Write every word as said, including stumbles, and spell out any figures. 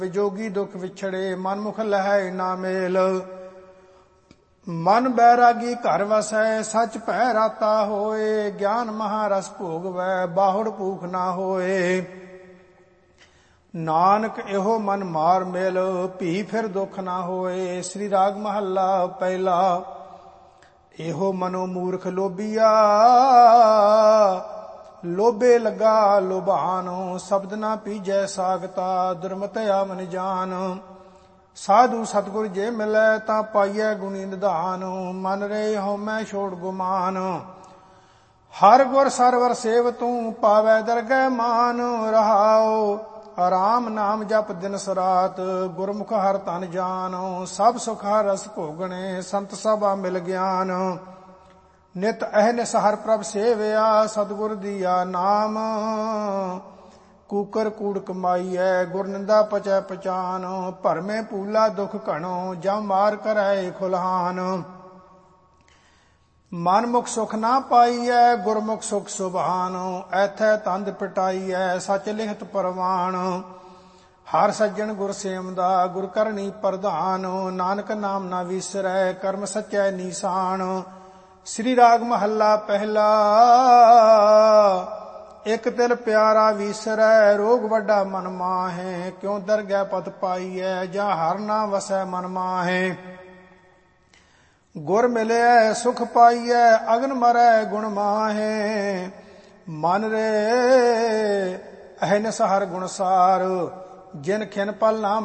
ਵਿਜੋਗੀ ਦੁਖ ਵਿਛੜੇ ਮਨ ਮੁਖ ਲਹੈ ਨਾ ਮੇਲ। ਮਨ ਬੈਰਾਗੀ ਘਰ ਵਸੈ ਸਚ ਭੈ ਰਾਤਾ ਹੋਏ। ਗਿਆਨ ਮਹਾਰਸ ਭੋਗਵੈ ਬਾਹੁੜ ਭੂਖ ਨਾ ਹੋਏ। ਨਾਨਕ ਇਹੋ ਮਨ ਮਾਰ ਮਿਲ ਭੀ ਫਿਰ ਦੁਖ ਨਾ ਹੋਏ। ਸ੍ਰੀ ਰਾਗ ਮਹੱਲਾ ਪਹਿਲਾ। ਇਹੋ ਮਨੋ ਮੂਰਖ ਲੋਭੀਆ ਲੋਭੇ ਲਗਾ ਲੋਭਾਨ। ਸ਼ਬਦ ਨਾ ਪੀਜੈ ਸਾਗਤਾ ਦੁਰਮਤਿਆ ਮਨ ਜਾਨ। ਸਾਧੂ ਸਤਿਗੁਰ ਜੇ ਮਿਲੈ ਤਾਂ ਪਾਈਐ ਗੁਣੀ ਨਿਧਾਨ। ਮਨ ਰੇ ਹਉਮੈ ਛੋੜ ਗੁਮਾਨ। ਹਰ ਗੁਰ ਸਰਵਰ ਸੇਵ ਤੂੰ ਪਾਵੈ ਦਰਗਹਿ ਮਾਨ। ਰਹਾਉ ਆਰਾਮ ਨਾਮ ਜਪ ਦਿਨਸ ਰਾਤ ਗੁਰਮੁਖ ਹਰ ਤਨ ਜਾਨ। ਸਭ ਸੁਖ ਹਰ ਰਸ ਭੋਗਣੇ ਸੰਤ ਸਭਾ ਮਿਲ ਗਿਆਨ। ਨਿਤ ਅਹਨਿਸ ਹਰ ਪ੍ਰਭ ਸੇਵਿਆ ਸਤਿਗੁਰ ਦੀਆ ਨਾਮ। ਕੂਕਰ ਕੂੜ ਕਮਾਈਐ ਗੁਰ ਨਿੰਦਾ ਪਚੈ ਪਛਾਨ। ਭਰਮੇ ਪੂਲਾ ਦੁਖ ਘਣੋ ਜਮ ਮਾਰ ਕਰੈ ਖੁਲਹਾਨ। ਮਨ ਮੁਖ ਸੁਖ ਨਾ ਪਾਈਐ ਗੁਰਮੁਖ ਸੁਖ ਸੁਭਾਨ। ਐਥੈ ਤੰਦ ਪਟਾਈਐ ਸਚ ਲਿਖਤ ਪਰਵਾਨ। ਹਰ ਸੱਜਣ ਗੁਰ ਸੇਵਦਾ ਗੁਰ ਕਰਨੀ ਪ੍ਰਧਾਨ। ਨਾਨਕ ਨਾਮ ਨਾ ਵਿਸਰੈ ਕਰਮ ਸਚੈ ਨੀਸਾਨ। ਸ੍ਰੀ ਰਾਗ ਮਹੱਲਾ ਪਹਿਲਾ। ਇਕ ਤਿਲ ਪਿਆਰਾ ਵਿਸਰੈ ਰੋਗ ਵੱਡਾ ਮਨ ਮਾਹੇ। ਕਿਉ ਦਰਗਹਿ ਪਤ ਪਾਈਐ ਜਾਂ ਹਰ ਨਾ ਵਸੈ ਮਨ ਮਾਹੇ। ਗੁਰ ਮਿਲਿਐ ਸੁਖ ਪਾਈਐ ਅਗਨ ਮਰੈ ਗੁਣ ਮਾਹੇ। ਮਨ ਰੇ ਅਹਨਿਸ ਹਰ ਗੁਣ ਸਾਰ ਜਿਨ ਖਿਨ ਪਲ ਨਾ